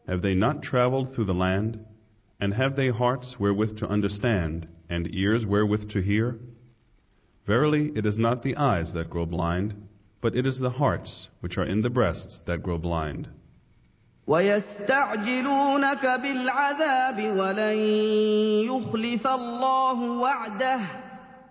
Have they not traveled through the land? And have they hearts wherewith to understand, and ears wherewith to hear? Verily, it is not the eyes that grow blind, but it is the hearts which are in the breasts that grow blind. وَيَسْتَعْجِلُونَكَ بِالْعَذَابِ وَلَن يُخْلِفَ اللَّهُ وَعْدَهُ